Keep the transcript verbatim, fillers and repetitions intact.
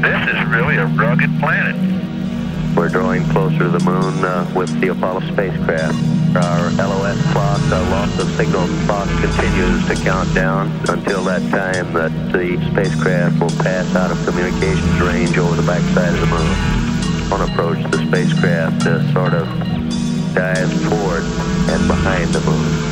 This is really a rugged planet. We're drawing closer to the moon uh, with the Apollo spacecraft. Our L O S clock, our loss of signal clock, continues to count down until that time that the spacecraft will pass out of communications range over the backside of the moon. On approach, the spacecraft uh, sort of dives toward and behind the moon.